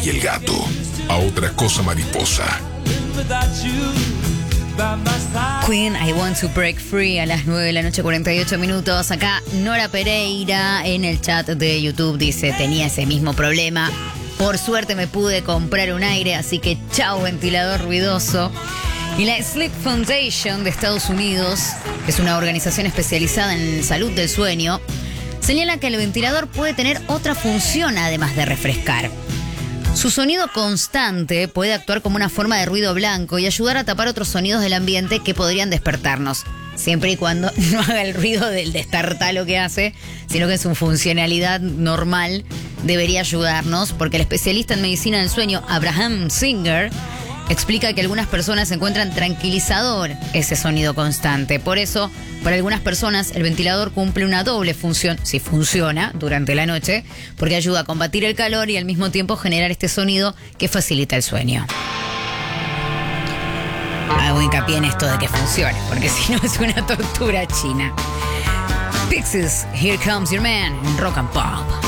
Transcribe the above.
y el gato. A otra cosa mariposa. Queen, I Want to Break Free a las 9 de la noche, 48 minutos. Acá Nora Pereira en el chat de YouTube dice: tenía ese mismo problema. Por suerte me pude comprar un aire, así que chao ventilador ruidoso. Y la Sleep Foundation de Estados Unidos, que es una organización especializada en salud del sueño, señala que el ventilador puede tener otra función además de refrescar. Su sonido constante puede actuar como una forma de ruido blanco y ayudar a tapar otros sonidos del ambiente que podrían despertarnos, siempre y cuando no haga el ruido del destartalo que hace, sino que su funcionalidad normal debería ayudarnos, porque el especialista en medicina del sueño, Abraham Singer, explica que algunas personas encuentran tranquilizador ese sonido constante. Por eso, para algunas personas, el ventilador cumple una doble función, si funciona durante la noche, porque ayuda a combatir el calor y al mismo tiempo generar este sonido que facilita el sueño. Hago hincapié en esto de que funcione, porque si no es una tortura china. Pixies, Here Comes Your Man, en Rock and Pop.